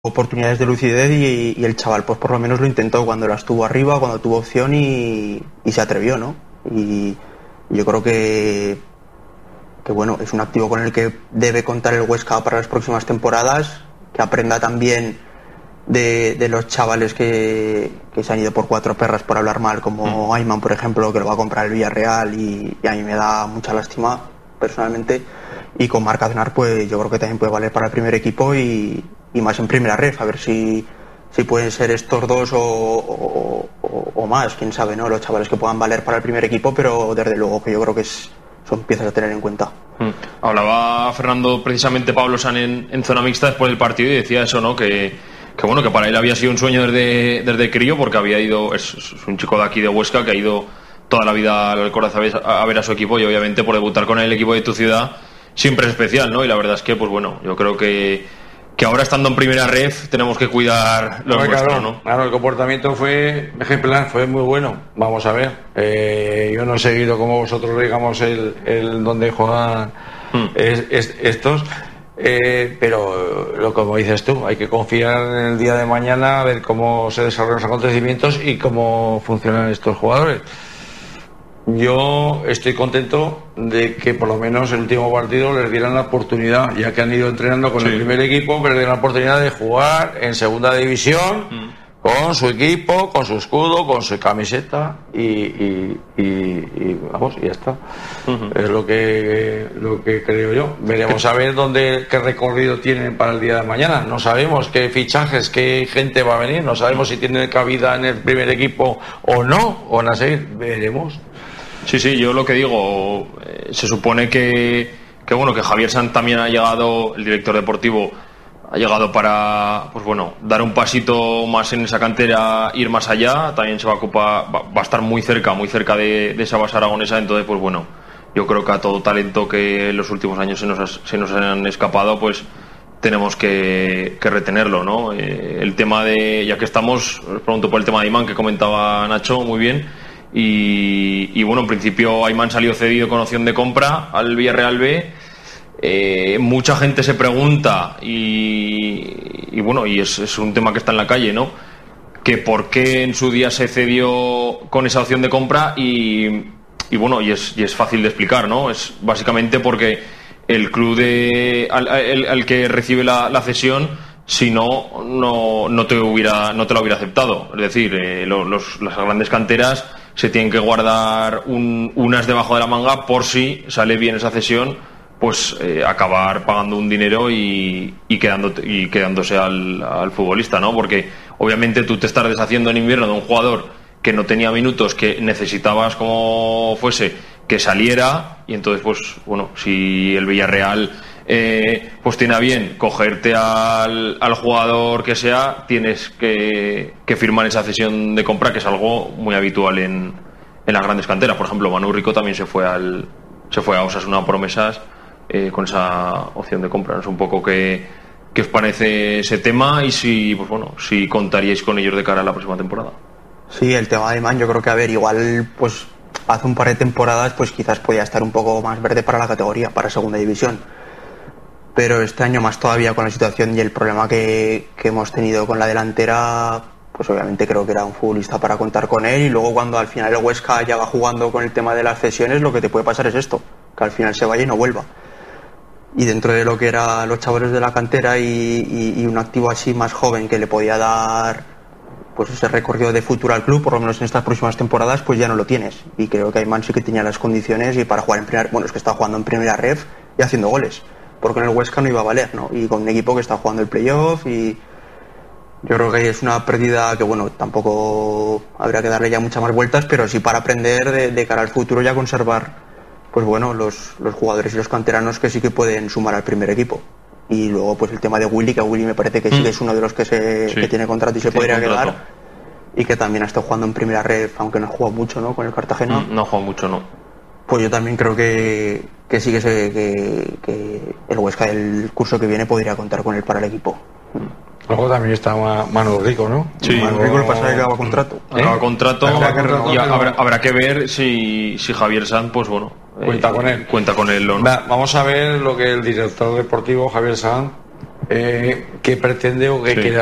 oportunidades de lucidez y el chaval pues por lo menos lo intentó cuando las tuvo arriba, cuando tuvo opción y se atrevió, ¿no? Y yo creo que bueno, es un activo con el que debe contar el Huesca para las próximas temporadas, que aprenda también de los chavales que se han ido por cuatro perras, por hablar mal, como Ayman, por ejemplo, que lo va a comprar el Villarreal y a mí me da mucha lástima personalmente. Y con Marc Aznar pues yo creo que también puede valer para el primer equipo y más en primera ref, a ver si pueden ser estos dos o más, quién sabe, ¿no? Los chavales que puedan valer para el primer equipo, pero desde luego que yo creo que son piezas a tener en cuenta. Hablaba Fernando precisamente Pablo San en zona mixta después del partido y decía eso, ¿no? Que bueno, que para él había sido un sueño desde crío, porque había ido, es un chico de aquí de Huesca que ha ido toda la vida al Corazón a ver a su equipo, y obviamente por debutar con el equipo de tu ciudad siempre es especial, ¿no? Y la verdad es que, pues bueno, yo creo que ahora estando en primera ref tenemos que cuidar lo nuestro, ¿no? Claro, el comportamiento fue ejemplar, fue muy bueno. Vamos a ver, yo no he seguido como vosotros, digamos, el donde juegan estos, pero como dices tú, hay que confiar en el día de mañana, a ver cómo se desarrollan los acontecimientos y cómo funcionan estos jugadores. Yo estoy contento de que por lo menos el último partido les dieran la oportunidad, ya que han ido entrenando con el primer equipo, pero les dieran la oportunidad de jugar en segunda división con su equipo, con su escudo, con su camiseta y vamos, y ya está. Es lo que creo yo. Veremos a ver qué recorrido tienen para el día de mañana. No sabemos qué fichajes, qué gente va a venir, no sabemos si tienen cabida en el primer equipo o no, o van a seguir. Veremos. Sí, yo lo que digo, se supone que bueno, que Javier Sanz también ha llegado, el director deportivo ha llegado para, pues bueno, dar un pasito más en esa cantera, ir más allá. También se va a ocupar, va a estar muy cerca de esa base aragonesa. Entonces, pues bueno, yo creo que a todo talento que en los últimos años se nos han escapado, pues tenemos que retenerlo, ¿no? El tema ya que estamos, os pregunto por el tema de Ayman, que comentaba Nacho muy bien. Y bueno, en principio Ayman salió cedido con opción de compra al Villarreal B. Mucha gente se pregunta y bueno, y es un tema que está en la calle, ¿no? Que por qué en su día se cedió con esa opción de compra y bueno, y es fácil de explicar, ¿no? Es básicamente porque el club al que recibe la cesión, si no te la hubiera aceptado. Es decir, las grandes canteras se tienen que guardar unas debajo de la manga por si sale bien esa cesión, pues acabar pagando un dinero y quedándose al futbolista, ¿no? Porque obviamente tú te estás deshaciendo en invierno de un jugador que no tenía minutos, que necesitabas como fuese que saliera, y entonces pues bueno, si el Villarreal pues tiene a bien cogerte al jugador que sea, tienes que firmar esa cesión de compra, que es algo muy habitual en las grandes canteras. Por ejemplo, Manu Rico también se fue a Osasuna Promesas con esa opción de compra. No sé un poco qué os parece ese tema y si contaríais con ellos de cara a la próxima temporada. Sí, el tema de Ayman, yo creo que, a ver, igual pues hace un par de temporadas pues quizás podía estar un poco más verde para la categoría, para segunda división, pero este año más todavía, con la situación y el problema que hemos tenido con la delantera, pues obviamente creo que era un futbolista para contar con él. Y luego cuando al final el Huesca ya va jugando con el tema de las cesiones, lo que te puede pasar es esto, que al final se vaya y no vuelva. Y dentro de lo que eran los chavales de la cantera y un activo así más joven que le podía dar pues ese recorrido de futuro al club, por lo menos en estas próximas temporadas, pues ya no lo tienes. Y creo que Ayman sí que tenía las condiciones y para jugar en primera, bueno, es que está jugando en primera ref y haciendo goles, porque en el Huesca no iba a valer, ¿no? Y con un equipo que está jugando el playoff, y yo creo que es una pérdida que, bueno, tampoco habría que darle ya muchas más vueltas, pero sí para aprender de cara al futuro y a conservar, pues bueno, los jugadores y los canteranos que sí que pueden sumar al primer equipo. Y luego pues el tema de Willy, que Willy me parece que sí que es uno de los que tiene contrato y se podría quedar, y que también ha estado jugando en primera ref, aunque no ha jugado mucho, ¿no? Con el Cartagena. No ha jugado mucho, no. Pues yo también creo que sí que el Huesca del curso que viene podría contar con él para el equipo. Luego también está Manu Rico, ¿no? Sí, Manu Rico, el pasado que acaba contrato. Acaba contrato y habrá que ver si Javier Sanz, pues bueno, cuenta con él o no. Vamos a ver lo que el director deportivo Javier Sanz qué pretende o qué Sí. quiere